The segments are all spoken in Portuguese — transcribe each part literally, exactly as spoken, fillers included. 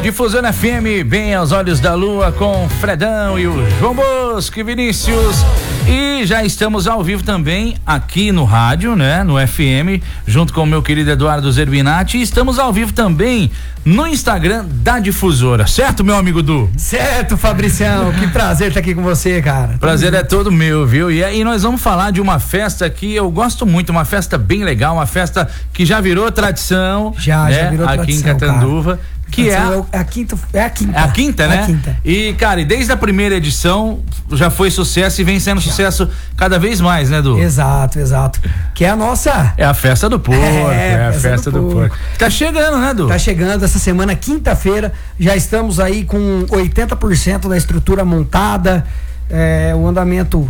Difusora F M, bem aos olhos da lua, com Fredão e o João Bosco e Vinícius. E já estamos ao vivo também aqui no rádio, né? No F M, junto com o meu querido Eduardo Zerbinati. E estamos ao vivo também no Instagram da Difusora, certo, meu amigo Du? Certo, Fabricião, que prazer estar aqui com você, cara. Prazer é todo meu, viu? E aí nós vamos falar de uma festa que eu gosto muito, uma festa bem legal, uma festa que já virou tradição. Já, né? já virou aqui tradição, em Catanduva. Cara. Que é a, é a quinta, é a quinta. É a quinta, né? É a quinta. E, cara, e desde a primeira edição já foi sucesso e vem sendo já. sucesso cada vez mais, né, Du? Exato, exato. Que é a nossa... É a festa do porco, é, é a festa, festa do, do porco. porco. Tá chegando, né, Du? Tá chegando essa semana, quinta-feira, já estamos aí com oitenta por cento da estrutura montada, é, o andamento...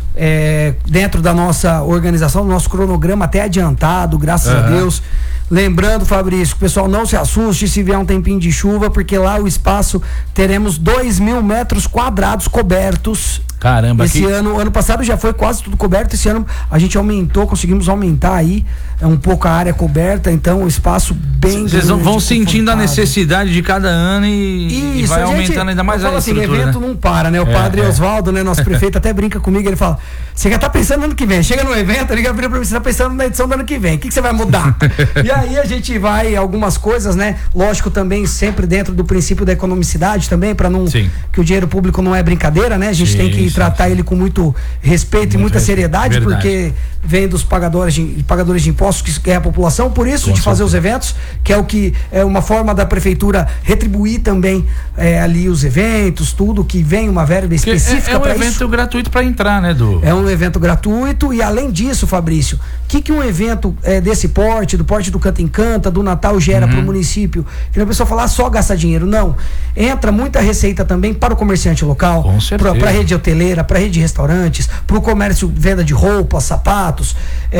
É, dentro da nossa organização, do nosso cronograma até adiantado, graças uhum. a Deus. Lembrando, Fabrício, que o pessoal não se assuste se vier um tempinho de chuva, porque lá o espaço teremos dois mil metros quadrados cobertos. Caramba, esse que... ano, ano passado já foi quase tudo coberto, esse ano a gente aumentou, conseguimos aumentar aí é um pouco a área coberta, então o espaço bem Vocês vão sentindo a necessidade de cada ano e, Isso, e vai a gente, aumentando ainda mais a assim, estrutura, evento né? não para, né? O é, padre é. Oswaldo, né? Nosso prefeito até brinca comigo, ele fala, você já tá pensando no ano que vem, chega no evento, ele vira pra mim, você tá pensando na edição do ano que vem, o que, que você vai mudar? E aí a gente vai, algumas coisas, né? Lógico, também sempre dentro do princípio da economicidade também, pra não, sim. que o dinheiro público não é brincadeira, né? A gente sim, tem que sim, tratar sim. ele com muito respeito muito e muita seriedade, verdade. Porque vem dos pagadores de, pagadores de impostos que é a população, por isso com de fazer certeza. Os eventos, que é o que é uma forma da prefeitura retribuir também é, ali os eventos, tudo que vem uma verba específica. É, é um pra evento isso. gratuito para entrar, né, Du? É um evento gratuito e além disso, Fabrício, o que que um evento é, desse porte, do porte do Canta Encanta, do Natal gera uhum. para o município? Que a pessoa falar só gastar dinheiro, não. Entra muita receita também para o comerciante local, para a rede hoteleira, para a rede de restaurantes, para o comércio, venda de roupas, sapatos.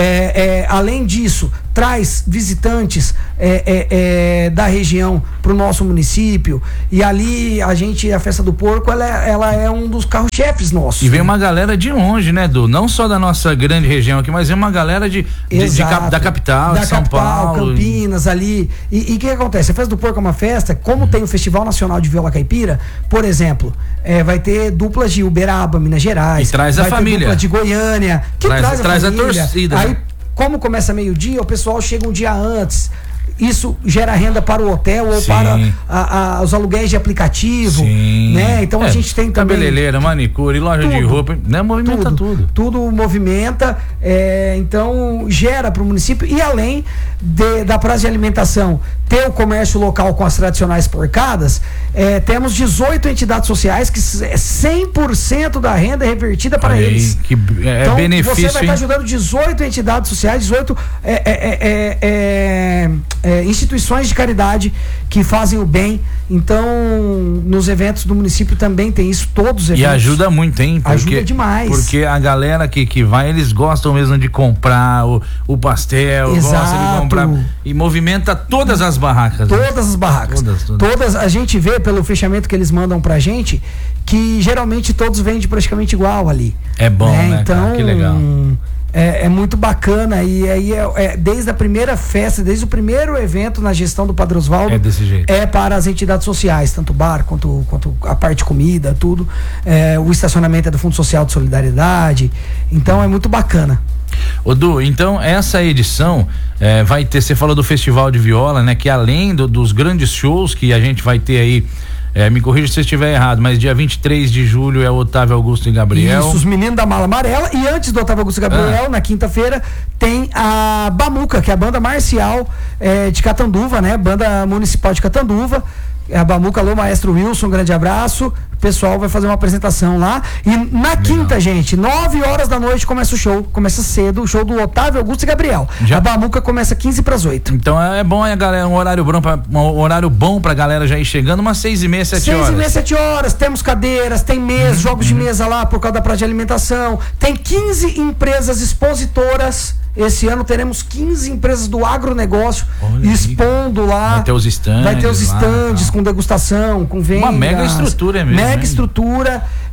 É, é, além disso, traz visitantes é, é, é, da região para o nosso município e ali a gente, a Festa do Porco, ela é, ela é um dos carro-chefes nossos. E vem uma galera de longe, né, Du? Não só da nossa grande região aqui, mas vem uma galera de, de, de cap, da capital, da de São capital, Paulo. Campinas, ali. E o que acontece? A Festa do Porco é uma festa, como hum. tem o Festival Nacional de Viola Caipira, por exemplo, é, vai ter duplas de Uberaba, Minas Gerais. E traz vai a ter família. Dupla de Goiânia, que traz, traz a traz família. a torcida. Aí, né? como começa meio-dia, o pessoal chega um dia antes. Isso gera renda para o hotel ou Sim. para a, a, os aluguéis de aplicativo, Sim. né? Então é, a gente tem também cabeleireira, manicure, loja tudo, de roupa, né? Movimenta tudo. Tudo, tudo movimenta, é, então gera para o município e além de, da praça de alimentação ter o comércio local com as tradicionais porcadas, é, temos dezoito entidades sociais que cem por cento da renda é revertida para aí, eles. Que é então, benefício, você vai estar ajudando dezoito entidades sociais, dezoito é, é, é, é, é, instituições de caridade que fazem o bem. Então, nos eventos do município também tem isso, todos os eventos. E ajuda muito, hein? Porque, ajuda demais. Porque a galera que, que vai, eles gostam mesmo de comprar o, o pastel, exato. Gostam de comprar e movimenta todas as barracas. Todas né? as barracas. Todas, todas. todas, a gente vê pelo fechamento que eles mandam pra gente que geralmente todos vendem praticamente igual ali. É bom, né? né então, cara? Que legal. É, é muito bacana e aí é, é, desde a primeira festa, desde o primeiro evento na gestão do Padre Oswaldo, é desse jeito. É para as entidades sociais, tanto o bar quanto, quanto a parte de comida, tudo. É, o estacionamento é do Fundo Social de Solidariedade. Então é muito bacana. Ô Du, então essa edição é, vai ter, você falou do Festival de Viola, né? Que além do, dos grandes shows que a gente vai ter aí, é, me corrija se eu estiver errado, mas dia vinte e três de julho é o Otávio Augusto e Gabriel. Isso, os meninos da Mala Amarela. E antes do Otávio Augusto e Gabriel, ah. na quinta-feira, tem a Bamuca, que é a banda marcial é, de Catanduva, né? Banda municipal de Catanduva. A Bamuca, alô, maestro Wilson, um grande abraço. O pessoal vai fazer uma apresentação lá. E na Legal. Quinta, gente, nove horas da noite começa o show. Começa cedo, o show do Otávio Augusto e Gabriel. Já? A Bamuca começa quinze para as oito. Então é bom, a galera, um horário bom pra, um horário bom pra galera já ir chegando, umas seis e meia, sete horas. Seis e meia, sete horas. Temos cadeiras, tem mesa, uhum, jogos uhum. de mesa lá por causa da praça de alimentação. Tem quinze empresas expositoras. Esse ano teremos quinze empresas do agronegócio Olha expondo aí. Lá. Vai ter os estandes. Vai ter os estandes com degustação, com venda. Uma mega estrutura mesmo. Mega hein? estrutura.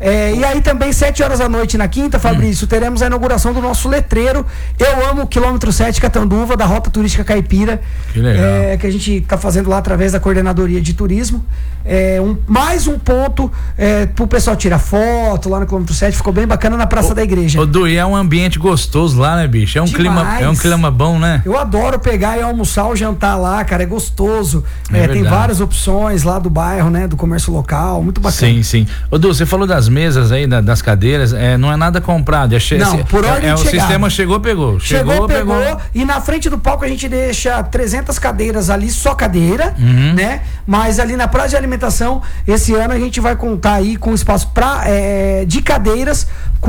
É, e aí também, sete horas da noite na quinta, Fabrício, hum. teremos a inauguração do nosso letreiro Eu Amo Quilômetro sete Catanduva, da Rota Turística Caipira. Que legal. É, que a gente está fazendo lá através da Coordenadoria de Turismo. É, um, mais um ponto é, pro pessoal tirar foto lá no quilômetro sete, ficou bem bacana na Praça o, da Igreja. O Du, e é um ambiente gostoso lá, né, bicho? É um, clima, é um clima bom, né? Eu adoro pegar e almoçar ou jantar lá, cara, é gostoso. É, é, tem várias opções lá do bairro, né, do comércio local, muito bacana. Sim, sim. Ô Du, você falou das mesas aí, da, das cadeiras, é, não é nada comprado. É che- não, por ordem é, é de o chegada. sistema chegou, pegou. Chegou, Chegou, pegou, pegou. E na frente do palco a gente deixa trezentas cadeiras ali, só cadeira, uhum. né? Mas ali na praça de alimentação, esse ano a gente vai contar aí com espaço pra, é, de cadeiras,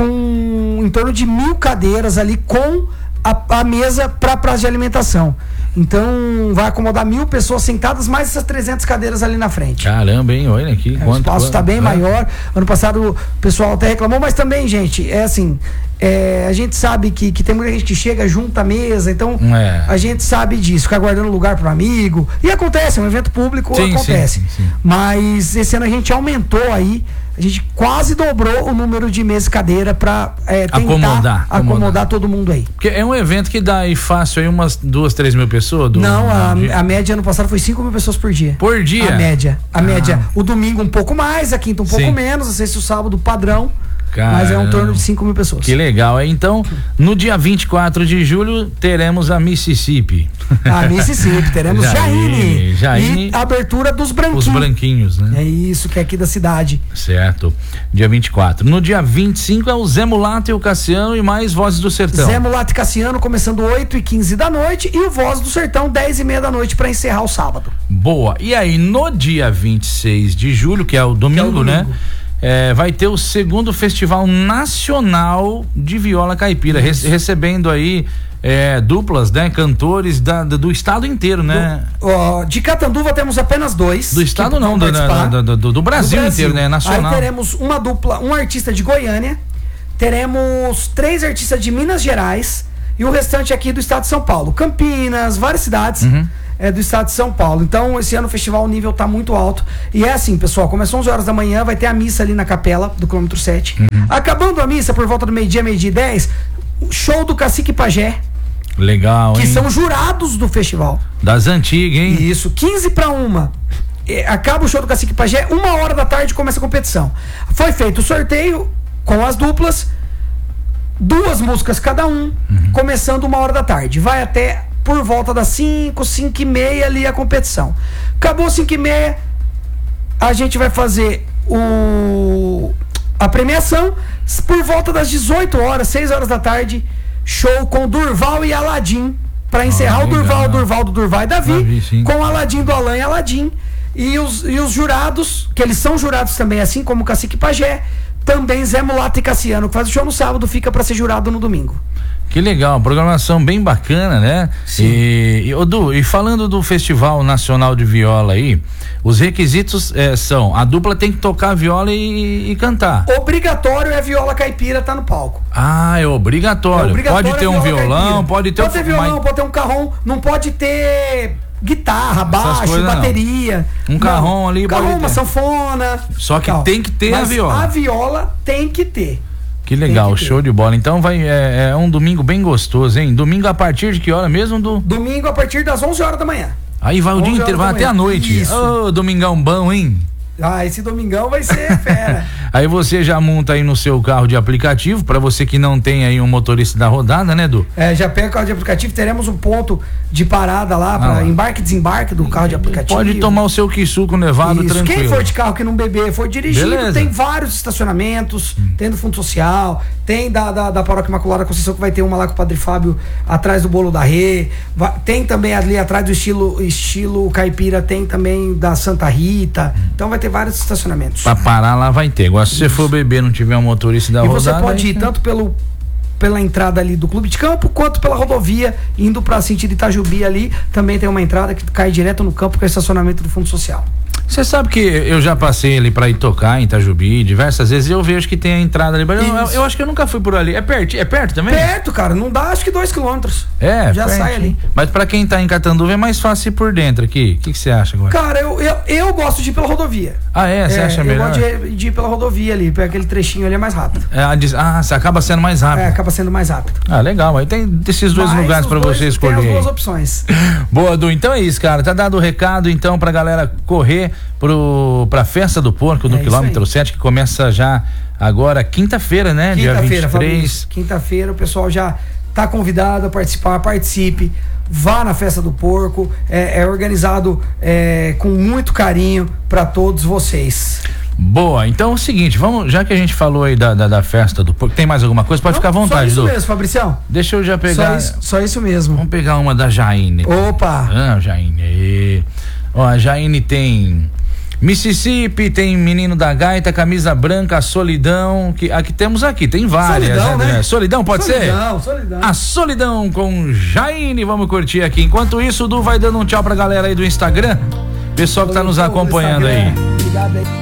com em torno de mil cadeiras ali com a, a mesa para praça de alimentação. Então vai acomodar mil pessoas sentadas, mais essas trezentas cadeiras ali na frente. Caramba, hein? Olha aqui. É, o espaço está bem é. maior. Ano passado o pessoal até reclamou, mas também, gente, é assim, é, a gente sabe que, que tem muita gente que chega, junta a mesa, então é. a gente sabe disso, fica guardando lugar para amigo. E acontece, é um evento público, sim, acontece. Sim, sim, sim. Mas esse ano a gente aumentou aí, a gente quase dobrou o número de mesas e cadeira para é, tentar acomodar, acomodar, acomodar todo mundo aí. Porque é um evento que dá aí fácil aí umas duas, três mil pessoas? Do, Não, a, a média ano passado foi cinco mil pessoas por dia. Por dia? A média. A ah. média. O domingo um pouco mais, a quinta um pouco Sim. menos, não sei se o sábado padrão. Caramba. Mas é um torno de cinco mil pessoas. Que legal. Então, no dia vinte e quatro de julho, teremos a Mississippi. A Mississippi, teremos Jaine. Jaine. E a abertura dos branquinhos. Os branquinhos, né? É isso, que é aqui da cidade. Certo. Dia vinte e quatro. No dia vinte e cinco é o Zé Mulato e o Cassiano e mais Vozes do Sertão. Zé Mulato e Cassiano começando oito e quinze da noite e o Voz do Sertão dez e meia da noite para encerrar o sábado. Boa. E aí, no dia vinte e seis de julho, que é o domingo, é o domingo. né? É, vai ter o segundo Festival Nacional de Viola Caipira, re- recebendo aí é, duplas, né, cantores da, do, do estado inteiro, né? Do, ó, de Catanduva temos apenas dois. Do estado não, do, do, do, do, do, Brasil do Brasil inteiro, né? Nacional. Aí teremos uma dupla, um artista de Goiânia, teremos três artistas de Minas Gerais e o restante aqui do estado de São Paulo, Campinas, várias cidades. Uhum. É do estado de São Paulo. Então, esse ano o festival, o nível tá muito alto. E é assim, pessoal, começou onze horas da manhã, vai ter a missa ali na capela do quilômetro sete. Uhum. Acabando a missa, por volta do meio-dia, meio-dia e dez, show do Cacique Pajé. Legal, que hein? são jurados do festival. Das antigas, hein? Isso, quinze para uma. Acaba o show do Cacique Pajé, uma hora da tarde começa a competição. Foi feito o sorteio com as duplas, duas músicas cada um, uhum. começando uma hora da tarde. Vai até por volta das cinco, cinco e meia ali a competição. Acabou cinco e meia, a gente vai fazer o a premiação. Por volta das dezoito horas, seis horas da tarde, show com Durval e Aladim, para encerrar ah, o Durval, Durval do Durval e Davi, Davi com Aladim do Alain e Aladim. E os, e os jurados, que eles são jurados também, assim como o Cacique Pajé, também Zé Mulato e Cassiano, que faz o show no sábado, fica para ser jurado no domingo. Que legal, programação bem bacana, né? Sim. E, e, Odu, e falando do Festival Nacional de Viola aí, os requisitos é, são, a dupla tem que tocar viola e, e cantar. Obrigatório é viola caipira, tá no palco. Ah, é obrigatório. É obrigatório pode ter é um violão, caipira. pode ter... Pode ter violão, mas... pode ter um carrom, não pode ter... guitarra, baixo, bateria. Não. Um carrom não. ali. Carrom, uma sanfona. Só que tal. Tem que ter Mas a viola. A viola tem que ter. Que legal, que show de bola. Então vai é, é um domingo bem gostoso, hein? Domingo a partir de que hora mesmo? Do... Domingo a partir das onze horas da manhã. Aí vai o dia inteiro, vai até a noite. Ô, oh, domingão bom, hein? Ah, esse domingão vai ser fera. Aí você já monta aí no seu carro de aplicativo, pra você que não tem aí um motorista da rodada, né, Edu? É, já pega o carro de aplicativo, teremos um ponto de parada lá, pra ah, embarque e desembarque do carro de aplicativo. Pode tomar o seu quissuco nevado Isso. tranquilo. Quem for de carro que não beber, for dirigindo, Beleza. Tem vários estacionamentos, hum. tem do Fundo Social, tem da, da, da Paróquia Imaculada Conceição, que vai ter uma lá com o Padre Fábio, atrás do Bolo da Rê, vai, tem também ali atrás do estilo, estilo caipira, tem também da Santa Rita, hum. então vai ter vários estacionamentos. Pra parar lá vai ter. Agora, se você for beber, não tiver um motorista da e rodada... E você pode ir tanto pelo, pela entrada ali do Clube de Campo, quanto pela rodovia, indo pra sentido Itajubi ali, também tem uma entrada que cai direto no campo, que é o estacionamento do Fundo Social. Você sabe que eu já passei ali pra ir tocar em Itajubi diversas vezes e eu vejo que tem a entrada ali. Eu, eu, eu acho que eu nunca fui por ali. É perto, é perto também? Perto, cara. Não dá, acho que dois quilômetros. É, já perto. sai ali. Mas pra quem tá em Catanduva é mais fácil ir por dentro aqui. O que você acha agora? Cara, eu, eu, eu gosto de ir pela rodovia. Ah, é? Você é, acha eu melhor? Eu gosto de, de ir pela rodovia ali, porque aquele trechinho ali é mais rápido. É, ah, você acaba sendo mais rápido. É, acaba sendo mais rápido. Ah, legal. Aí tem esses dois Mas lugares pra você escolher. Tem as duas opções. Boa, Du. Então é isso, cara. Tá dado o recado, então, pra galera correr pro, pra Festa do Porco no É quilômetro sete, que começa já agora quinta-feira, né? Dia vinte e três. Quinta-feira, o pessoal já tá convidado a participar, participe. Vá na Festa do Porco. É, é organizado é, com muito carinho pra todos vocês. Boa, então é o seguinte, vamos, já que a gente falou aí da, da, da Festa do Porco, tem mais alguma coisa? Pode Não, ficar à vontade, Só isso Du. mesmo, Fabricião. Deixa eu já pegar. Só isso, só isso mesmo. Vamos pegar uma da Jaine. Opa! Ah, Jaine. Ó, a Jaine tem Mississippi, tem Menino da Gaita, Camisa Branca, Solidão, que aqui temos aqui, tem várias. Solidão, né? né? Solidão, pode solidão, ser? Solidão, Solidão. A Solidão com Jaine, vamos curtir aqui. Enquanto isso, o Du vai dando um tchau pra galera aí do Instagram. Pessoal que tá nos acompanhando aí. Obrigado aí.